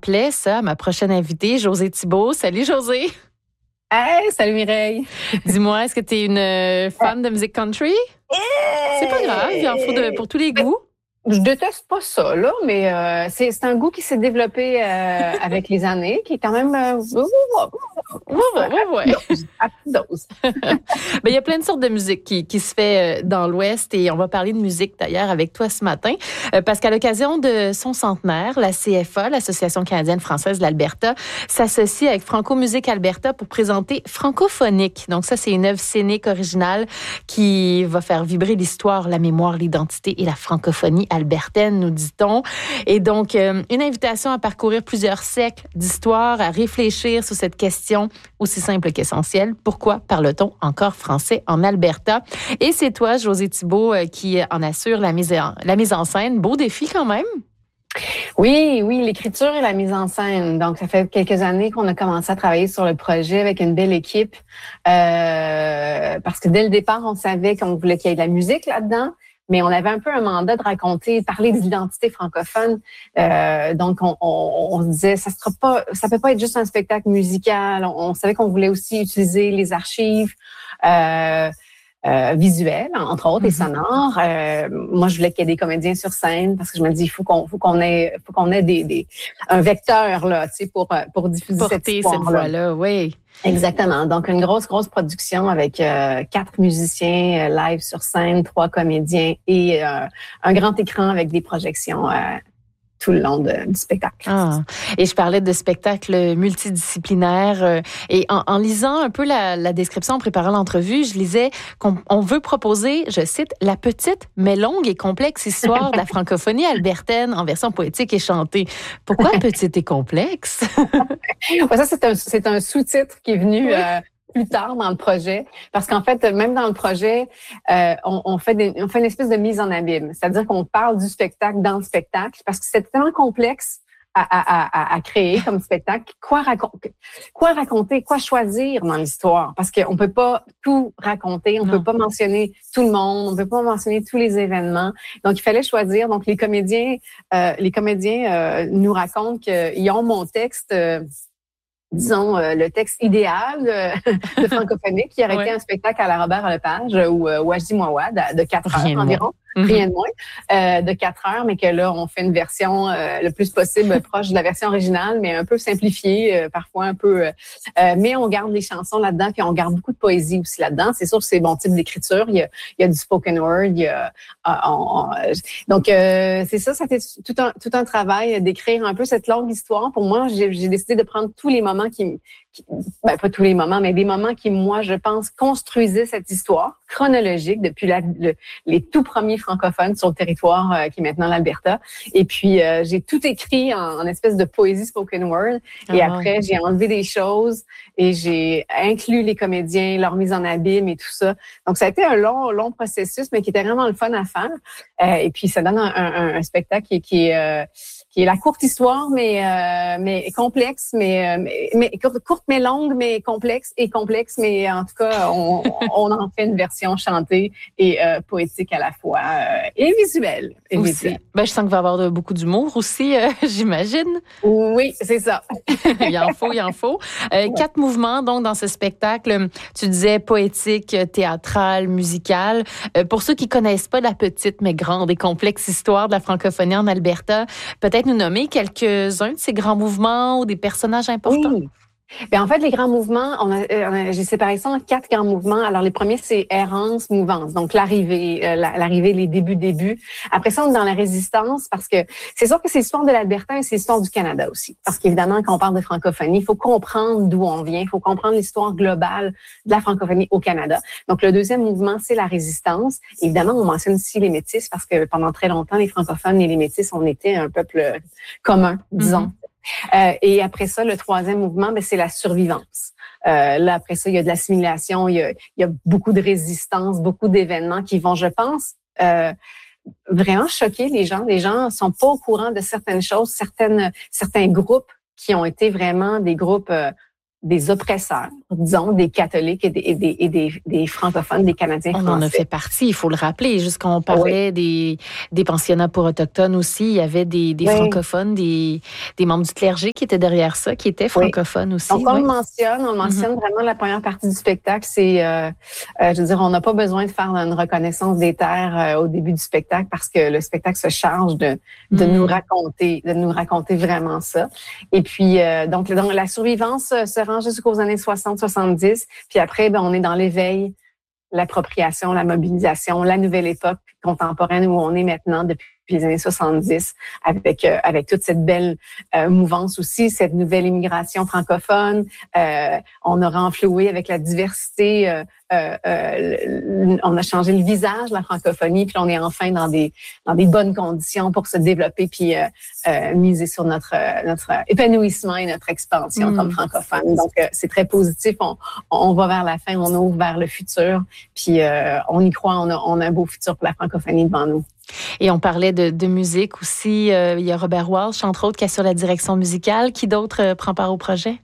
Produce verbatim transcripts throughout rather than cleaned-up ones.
plaît, ça, à ma prochaine invitée, Josée Thibault. Salut, Josée! Hey, salut Mireille! Dis-moi, est-ce que tu es une fan de musique country? Hey! C'est pas grave, il en faut de, pour tous les goûts. Je déteste pas ça, là, mais euh, c'est, c'est un goût qui s'est développé euh, avec les années, qui est quand même... Euh, Ouais, ouais, ouais. À petite dose. Ben, il y a plein de sortes de musique qui, qui se fait dans l'Ouest et on va parler de musique d'ailleurs avec toi ce matin euh, parce qu'à l'occasion de son centenaire, la C F A, l'Association canadienne-française de l'Alberta, s'associe avec Franco Musique Alberta pour présenter Francophonique. Donc ça, c'est une œuvre scénique originale qui va faire vibrer l'histoire, la mémoire, l'identité et la francophonie albertaine, nous dit-on. Et donc, euh, une invitation à parcourir plusieurs siècles d'histoire, à réfléchir sur cette question aussi simple qu'essentielle. Pourquoi parle-t-on encore français en Alberta? Et c'est toi, Josée Thibault, qui en assure la mise en, la mise en scène. Beau défi quand même. Oui, oui, l'écriture et la mise en scène. Donc, ça fait quelques années qu'on a commencé à travailler sur le projet avec une belle équipe. Euh, parce que dès le départ, on savait qu'on voulait qu'il y ait de la musique là-dedans. Mais on avait un peu un mandat de raconter, parler de l'identité francophone. Euh, donc, on, on, on se disait, ça sera pas, ça peut pas être juste un spectacle musical. On, on savait qu'on voulait aussi utiliser les archives euh, euh, visuelles, entre autres, mm-hmm. et sonores. Euh, moi, je voulais qu'il y ait des comédiens sur scène parce que je me dis, il faut qu'on, faut qu'on ait, faut qu'on ait des, des un vecteur là, tu sais, pour pour diffuser Porter cette histoire cette voix-là, oui. Exactement. Donc, une grosse, grosse production avec euh, quatre musiciens euh, live sur scène, trois comédiens et euh, un grand écran avec des projections euh, tout le long de, du spectacle. Ah, et je parlais de spectacle multidisciplinaire. Euh, et en, en lisant un peu la, la description, en préparant l'entrevue, je lisais qu'on on veut proposer, je cite, la petite mais longue et complexe histoire de la francophonie albertaine en version poétique et chantée. Pourquoi petite et complexe? Ouais, ça, c'est un, c'est un sous-titre qui est venu... Oui. Euh, plus tard dans le projet, parce qu'en fait, même dans le projet, euh, on, on fait des, on fait une espèce de mise en abîme, c'est-à-dire qu'on parle du spectacle dans le spectacle, parce que c'est tellement complexe à, à, à, à créer comme spectacle. Quoi raconter, quoi raconter, quoi choisir dans l'histoire, parce qu'on peut pas tout raconter, on non. peut pas mentionner tout le monde, on peut pas mentionner tous les événements. Donc, il fallait choisir. Donc, les comédiens, euh, les comédiens euh, nous racontent qu'ils ont mon texte. Euh, disons, euh, le texte idéal euh, de Francophonique, qui aurait ouais. été un spectacle à la Robert Lepage ou euh, Wajdi Mouawad de quatre heures environ. Mm-hmm. Rien de moins, euh, de quatre heures, mais que là, on fait une version euh, le plus possible proche de la version originale, mais un peu simplifiée, euh, parfois un peu... Euh, mais on garde les chansons là-dedans, puis on garde beaucoup de poésie aussi là-dedans. C'est sûr que c'est bon type d'écriture. Il y a, il y a du spoken word. Il y a, euh, on, on, donc, euh, c'est ça, ça fait tout un, tout un travail d'écrire un peu cette longue histoire. Pour moi, j'ai, j'ai décidé de prendre tous les moments qui... qui ben, pas tous les moments, mais des moments qui, moi, je pense, construisaient cette histoire chronologique depuis la, le, les tout premiers francophones sur le territoire euh, qui est maintenant l'Alberta. Et puis, euh, j'ai tout écrit en, en espèce de poésie spoken word. Et ah, après, j'ai enlevé des choses et j'ai inclus les comédiens, leur mise en abîme et tout ça. Donc, ça a été un long, long processus, mais qui était vraiment le fun à faire. Euh, et puis, ça donne un, un, un spectacle qui, qui est... Euh, qui est la courte histoire, mais euh, mais complexe, mais, mais mais courte mais longue, mais complexe et complexe, mais en tout cas, on, on en fait une version chantée et euh, poétique à la fois euh, et visuelle. Et aussi. Visuelle. Ben, je sens qu'il va y avoir de, beaucoup d'humour aussi, euh, j'imagine. Oui, c'est ça. il en faut, il en faut. Euh, ouais. Quatre mouvements donc dans ce spectacle. Tu disais poétique, théâtral, musical. Euh, pour ceux qui connaissent pas la petite mais grande et complexe histoire de la francophonie en Alberta, peut-être nous nommer quelques-uns de ces grands mouvements ou des personnages importants? Oui. Bien, en fait, les grands mouvements, on a, on a, j'ai séparé ça en quatre grands mouvements. Alors, les premiers, c'est errance, mouvance. Donc, l'arrivée, euh, l'arrivée, les débuts, débuts. Après ça, on est dans la résistance parce que c'est sûr que c'est l'histoire de l'Alberta et c'est l'histoire du Canada aussi. Parce qu'évidemment, quand on parle de francophonie, il faut comprendre d'où on vient. Il faut comprendre l'histoire globale de la francophonie au Canada. Donc, le deuxième mouvement, c'est la résistance. Évidemment, on mentionne aussi les métis parce que pendant très longtemps, les francophones et les métis, on était un peuple commun, disons. Mm-hmm. Euh, et après ça, le troisième mouvement, ben, c'est la survivance. Euh, là, après ça, il y a de l'assimilation, il y a, il y a beaucoup de résistance, beaucoup d'événements qui vont, je pense, euh, vraiment choquer les gens. Les gens sont pas au courant de certaines choses, certaines, certains groupes qui ont été vraiment des groupes euh, des oppresseurs, disons, des catholiques et des, et des, et des, des francophones, des Canadiens On français. en a fait partie, il faut le rappeler. Jusqu'on parlait oui. des, des pensionnats pour autochtones aussi, il y avait des, des oui. francophones, des, des membres du clergé qui étaient derrière ça, qui étaient francophones oui. aussi. Donc, on oui. le mentionne, on mentionne mm-hmm. vraiment la première partie du spectacle, c'est, euh, euh, je veux dire, on n'a pas besoin de faire une reconnaissance des terres euh, au début du spectacle parce que le spectacle se charge de, de mm. nous raconter, de nous raconter vraiment ça. Et puis, euh, donc, donc, la survivance se rend jusqu'aux années soixante soixante-dix. Puis après, ben, on est dans l'éveil, l'appropriation, la mobilisation, la nouvelle époque contemporaine où on est maintenant depuis les années soixante-dix, avec euh, avec toute cette belle euh, mouvance aussi, cette nouvelle immigration francophone. Euh, on a renfloué avec la diversité. Euh, euh, euh, on a changé le visage de la francophonie, puis on est enfin dans des dans des bonnes conditions pour se développer, puis euh, euh, miser sur notre notre épanouissement et notre expansion mmh. comme francophone. Donc euh, c'est très positif. On on va vers la fin, on ouvre vers le futur, puis euh, on y croit. On a on a un beau futur pour la francophonie devant nous. Et on parlait de, de musique aussi. Euh, il y a Robert Walsh, entre autres, qui assure la direction musicale. Qui d'autre euh, prend part au projet?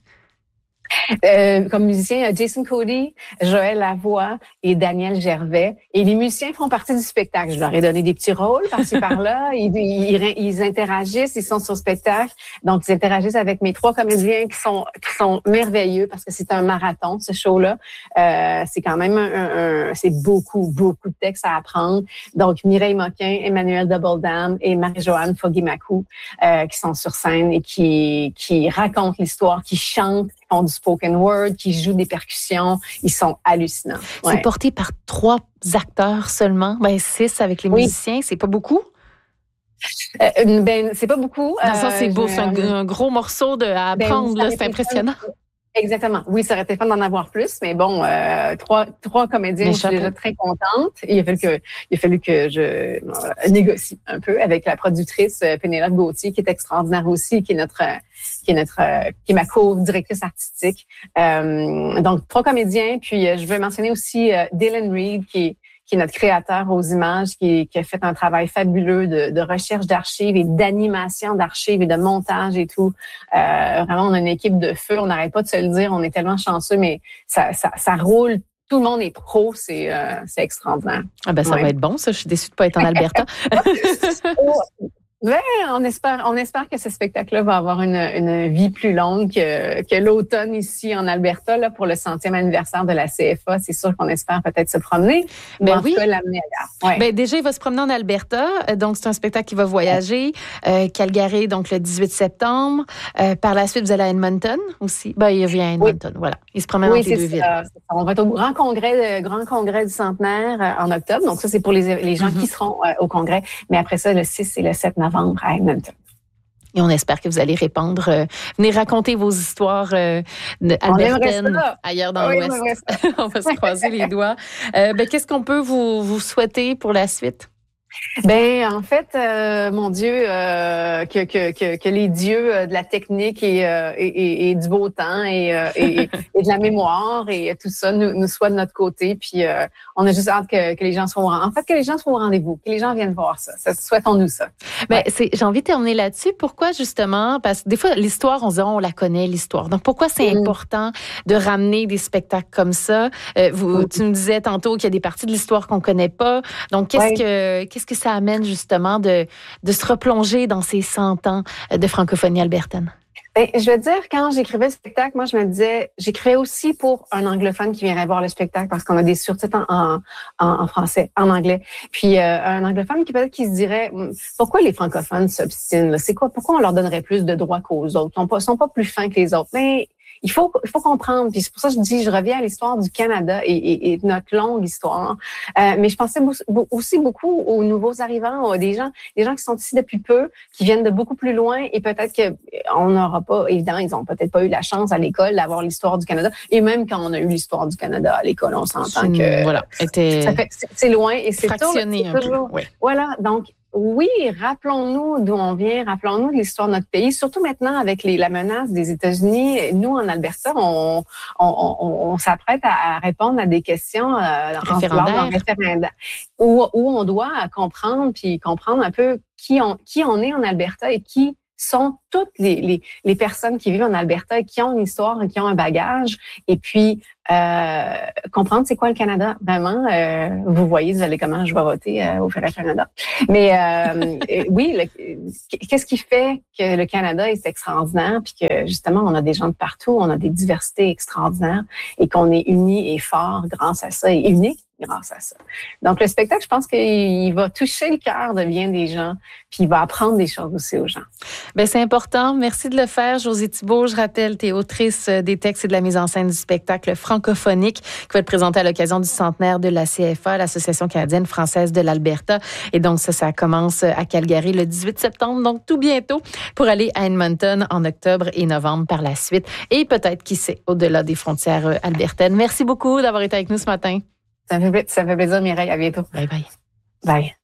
Euh, comme musicien, Jason Cody, Joël Lavoie et Daniel Gervais. Et les musiciens font partie du spectacle. Je leur ai donné des petits rôles par-ci par-là. Ils, ils, ils interagissent, ils sont sur le spectacle. Donc, ils interagissent avec mes trois comédiens qui sont qui sont merveilleux parce que c'est un marathon, ce show-là. Euh, c'est quand même un, un, un c'est beaucoup, beaucoup de textes à apprendre. Donc, Mireille Moquin, Emmanuel Doubledam et Marie-Joanne Foggy-Macou euh, qui sont sur scène et qui qui racontent l'histoire, qui chantent, qui font du spoken word, qui jouent des percussions. Ils sont hallucinants. Ouais. C'est porté par trois acteurs seulement. Ben, six avec les oui. musiciens. C'est pas beaucoup? Euh, ben, c'est pas beaucoup. Dans ça, c'est beau. C'est un, un gros morceau de, à apprendre. Ben, là, c'est impressionnant. Exactement. Oui, ça aurait été fun d'en avoir plus, mais bon, euh, trois, trois comédiens, je suis déjà très contente. Il a fallu que, il a fallu que je euh, négocie un peu avec la productrice euh, Pénélope Gauthier, qui est extraordinaire aussi, qui est notre, qui est notre, euh, qui est ma co-directrice artistique. Euh, donc, trois comédiens. Puis, euh, je veux mentionner aussi euh, Dylan Reed, qui est qui est notre créateur aux images, qui, qui a fait un travail fabuleux de, de recherche d'archives et d'animation d'archives et de montage et tout. Euh, vraiment, on a une équipe de feu, on n'arrête pas de se le dire, on est tellement chanceux, mais ça, ça, ça roule. Tout le monde est pro, c'est, euh, c'est extraordinaire. Ah ben ça ouais. va être bon, ça. Je suis déçue de pas être en Alberta. Ouais, on espère, on espère que ce spectacle-là va avoir une, une vie plus longue que, que l'automne ici en Alberta, là, pour le centième anniversaire de la C F A. C'est sûr qu'on espère peut-être se promener. Ben ou en oui. tout cas, l'amener ailleurs. Ouais. Ben déjà, il va se promener en Alberta. Donc, c'est un spectacle qui va voyager. Euh, Calgary, donc le dix-huit septembre. Euh, par la suite, vous allez à Edmonton aussi. Ben, il vient à Edmonton, oui. Voilà. Il se promène oui, entre les deux ça, villes. Ça. On va être au grand congrès, grand congrès du centenaire euh, en octobre. Donc, ça, c'est pour les, les gens mm-hmm. qui seront euh, au congrès. Mais après ça, le six et le sept novembre à Edmonton. Et on espère que vous allez répandre. Euh, venez raconter vos histoires euh, albertaines ailleurs dans oui, l'Ouest. On va se croiser les doigts. Euh, ben, qu'est-ce qu'on peut vous, vous souhaiter pour la suite? Ben en fait, euh, mon Dieu, euh, que, que que que les dieux de la technique et euh, et, et, et du beau temps et, euh, et, et de la mémoire et tout ça nous, nous soient de notre côté. Puis euh, on a juste hâte que, que les gens soient au en fait que les gens soient au rendez-vous, que les gens viennent voir ça. ça souhaitons-nous ça. Ben ouais. c'est j'ai envie de terminer là-dessus. Pourquoi justement? Parce que des fois l'histoire, on se dit oh, on la connaît l'histoire. Donc pourquoi c'est mmh. important de ramener des spectacles comme ça? Euh, vous, mmh. tu nous disais tantôt qu'il y a des parties de l'histoire qu'on connaît pas. Donc qu'est-ce ouais. que qu'est-ce que ça amène justement de, de se replonger dans ces cent ans de francophonie albertaine? Bien, je veux dire, quand j'écrivais le spectacle, moi, je me disais, j'écrivais aussi pour un anglophone qui viendrait voir le spectacle parce qu'on a des surtitres en, en, en français, en anglais. Puis, euh, un anglophone qui peut-être qui se dirait, pourquoi les francophones s'obstinent? C'est quoi? Pourquoi on leur donnerait plus de droits qu'aux autres? Ils ne sont pas plus fins que les autres. Mais il faut, il faut comprendre. Puis c'est pour ça que je dis, je reviens à l'histoire du Canada et, et, et notre longue histoire. Euh, mais je pensais aussi beaucoup aux nouveaux arrivants, des gens, des gens qui sont ici depuis peu, qui viennent de beaucoup plus loin et peut-être que on n'aura pas, évidemment, ils ont peut-être pas eu la chance à l'école d'avoir l'histoire du Canada. Et même quand on a eu l'histoire du Canada à l'école, on s'entend que voilà, était ça fait, c'est loin et c'est fractionné toujours, un toujours, peu. Oui. Voilà, donc. Oui, rappelons-nous d'où on vient, rappelons-nous de l'histoire de notre pays, surtout maintenant avec les, la menace des États-Unis. Nous, en Alberta, on, on, on, on s'apprête à, à répondre à des questions euh, en référendaire, où, où on doit comprendre puis comprendre un peu qui on, qui on est en Alberta et qui sont toutes les, les, les personnes qui vivent en Alberta, qui ont une histoire, qui ont un bagage, et puis euh, comprendre c'est quoi le Canada. Vraiment, euh, vous voyez, vous allez comment je vais voter euh, au Fédéral Canada. Mais euh, oui, le, qu'est-ce qui fait que le Canada est extraordinaire, puis que justement, on a des gens de partout, on a des diversités extraordinaires, et qu'on est unis et forts grâce à ça, et unique grâce à ça. Donc, le spectacle, je pense qu'il va toucher le cœur de bien des gens, puis il va apprendre des choses aussi aux gens. Bien, c'est important. Merci de le faire, Josée Thibault. Je rappelle, tu es autrice des textes et de la mise en scène du spectacle francophonique qui va être présenté à l'occasion du centenaire de la C F A, l'Association canadienne française de l'Alberta. Et donc, ça, ça commence à Calgary le dix-huit septembre, donc tout bientôt, pour aller à Edmonton en octobre et novembre par la suite. Et peut-être, qui sait, au-delà des frontières albertaines. Merci beaucoup d'avoir été avec nous ce matin. Ça me fait, ça me fait plaisir, Mireille. À bientôt. Bye bye. Bye.